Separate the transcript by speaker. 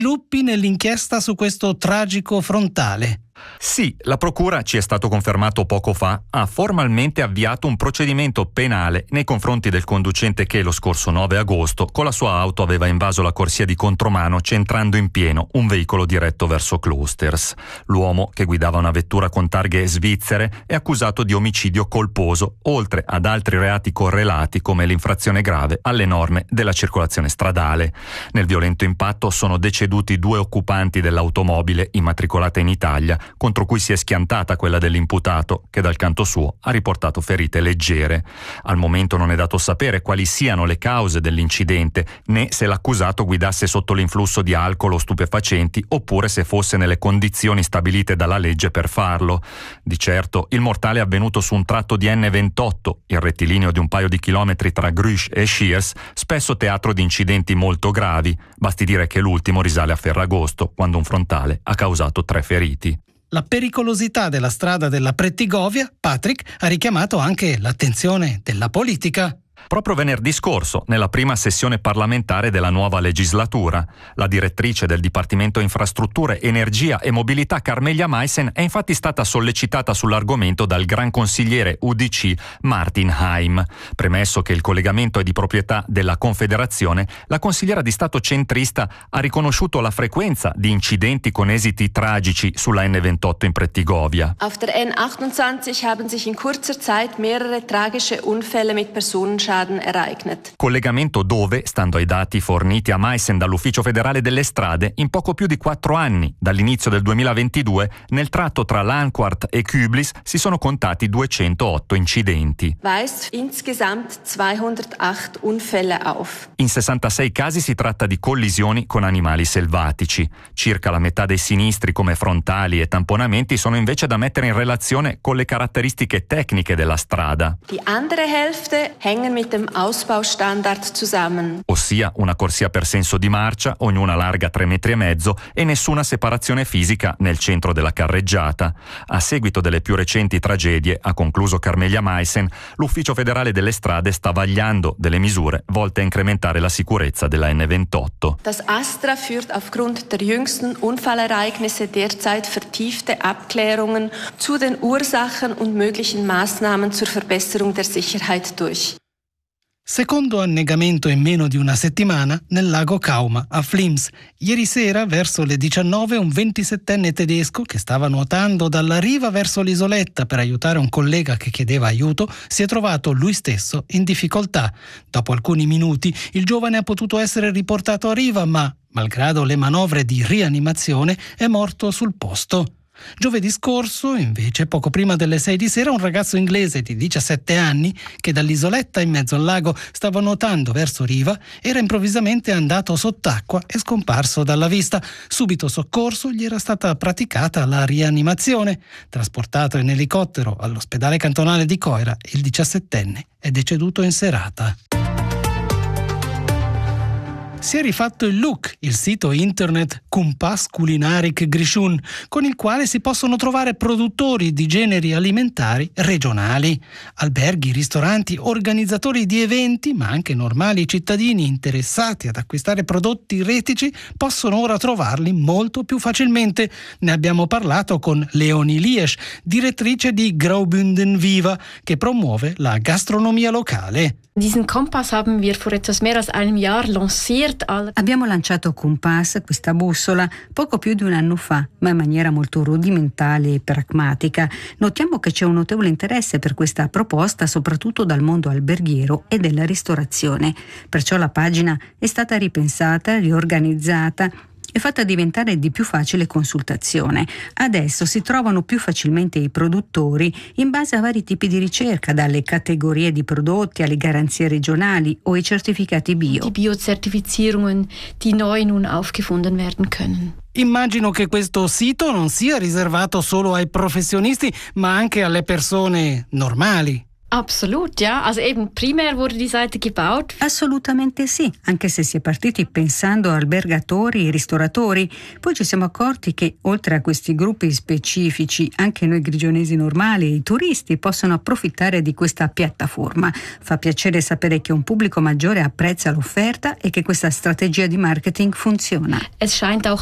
Speaker 1: Luppi nell'inchiesta su questo tragico frontale.
Speaker 2: Sì, la procura, ci è stato confermato poco fa, ha formalmente avviato un procedimento penale nei confronti del conducente che lo scorso 9 agosto con la sua auto aveva invaso la corsia di contromano centrando in pieno un veicolo diretto verso Klosters. L'uomo, che guidava una vettura con targhe svizzere, è accusato di omicidio colposo, oltre ad altri reati correlati come l'infrazione grave alle norme della circolazione stradale. Nel violento impatto sono deceduti 2 occupanti dell'automobile immatricolata in Italia, contro cui si è schiantata quella dell'imputato, che dal canto suo ha riportato ferite leggere. Al momento non è dato sapere quali siano le cause dell'incidente, né se l'accusato guidasse sotto l'influsso di alcol o stupefacenti, oppure se fosse nelle condizioni stabilite dalla legge per farlo. Di certo, il mortale è avvenuto su un tratto di N28, il rettilineo di un paio di chilometri tra Grusch e Schiers, spesso teatro di incidenti molto gravi. Basti dire che l'ultimo risale a Ferragosto, quando un frontale ha causato 3 feriti.
Speaker 1: La pericolosità della strada della Prettigovia, Patrick, ha richiamato anche l'attenzione della politica.
Speaker 2: Proprio venerdì scorso, nella prima sessione parlamentare della nuova legislatura, la direttrice del Dipartimento Infrastrutture, Energia e Mobilità Carmelia Meissen è infatti stata sollecitata sull'argomento dal gran consigliere UDC Martin Heim. Premesso che il collegamento è di proprietà della Confederazione, la consigliera di Stato centrista ha riconosciuto la frequenza di incidenti con esiti tragici sulla N28 in Prettigovia.
Speaker 3: Auf der N28 haben sich in kurzer Zeit mehrere tragische Unfälle mit Personenschaden ereignet.
Speaker 2: Collegamento dove, stando ai dati forniti a Meissen dall'Ufficio federale delle strade, in poco più di 4 anni, dall'inizio del 2022, nel tratto tra Lanquart e Küblis si sono contati 208 incidenti.
Speaker 3: Weist insgesamt 208 Unfälle auf.
Speaker 2: In 66 casi si tratta di collisioni con animali selvatici. Circa la metà dei sinistri come frontali e tamponamenti sono invece da mettere in relazione con le caratteristiche tecniche della strada.
Speaker 3: Die andere Hälfte hängen mit dem Ausbaustandard zusammen.
Speaker 2: Ossia una corsia per senso di marcia, ognuna larga 3,5 metri e nessuna separazione fisica nel centro della carreggiata. A seguito delle più recenti tragedie, ha concluso Carmelia Meissen, l'Ufficio federale delle strade sta vagliando delle misure volte a incrementare la sicurezza della N28.
Speaker 3: Das ASTRA führt aufgrund der jüngsten Unfallereignisse derzeit vertiefte Abklärungen zu den Ursachen und möglichen Maßnahmen zur Verbesserung der Sicherheit durch.
Speaker 1: Secondo annegamento in meno di una settimana nel lago Cauma a Flims. Ieri sera, verso le 19, un 27enne tedesco che stava nuotando dalla riva verso l'isoletta per aiutare un collega che chiedeva aiuto si è trovato lui stesso in difficoltà. Dopo alcuni minuti il giovane ha potuto essere riportato a riva, ma, malgrado le manovre di rianimazione, è morto sul posto. Giovedì scorso, invece, poco prima delle 6 di sera, un ragazzo inglese di 17 anni che dall'isoletta in mezzo al lago stava nuotando verso riva era improvvisamente andato sott'acqua e scomparso dalla vista. Subito soccorso, gli era stata praticata la rianimazione. Trasportato in elicottero all'ospedale cantonale di Coira, il 17enne è deceduto in serata. Si è rifatto il Look, il sito internet Kumpas Kulinarik Grishun, con il quale si possono trovare produttori di generi alimentari regionali. Alberghi, ristoranti, organizzatori di eventi, ma anche normali cittadini interessati ad acquistare prodotti retici possono ora trovarli molto più facilmente. Ne abbiamo parlato con Leonie Liesch, direttrice di Graubünden Viva, che promuove la gastronomia locale.
Speaker 4: Diesen Kompass haben wir vor etwas mehr als einem Jahr lanciert.
Speaker 5: Abbiamo lanciato Kompass, questa bussola, poco più di un anno fa, ma in maniera molto rudimentale e pragmatica. Notiamo che c'è un notevole interesse per questa proposta, soprattutto dal mondo alberghiero e della ristorazione. Perciò la pagina è stata ripensata, riorganizzata e fatta diventare di più facile consultazione. Adesso si trovano più facilmente i produttori in base a vari tipi di ricerca, dalle categorie di prodotti alle garanzie regionali o ai certificati bio.
Speaker 4: Die Biozertifizierungen, die neu nun aufgefunden werden können.
Speaker 1: Immagino che questo sito non sia riservato solo ai professionisti, ma anche alle persone normali.
Speaker 4: Absolut, ja. Also eben primär wurde die Seite gebaut.
Speaker 5: Assolutamente sì, anche se si è partiti pensando a albergatori e ristoratori, poi ci siamo accorti che oltre a questi gruppi specifici, anche noi grigionesi normali e i turisti possono approfittare di questa piattaforma. Fa piacere sapere che un pubblico maggiore apprezza l'offerta e che questa strategia di marketing funziona.
Speaker 4: Es scheint auch